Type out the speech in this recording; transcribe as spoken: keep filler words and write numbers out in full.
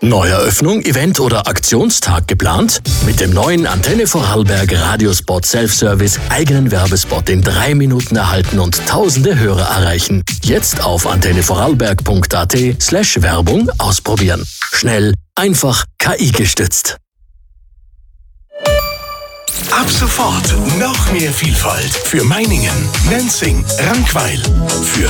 Neueröffnung, Event oder Aktionstag geplant? Mit dem neuen Antenne Vorarlberg Radiospot Self-Service eigenen Werbespot in drei Minuten erhalten und tausende Hörer erreichen. Jetzt auf antennevorarlberg.at slash Werbung ausprobieren. Schnell, einfach, K I gestützt. Ab sofort noch mehr Vielfalt für Meiningen, Nenzing, Rankweil. Für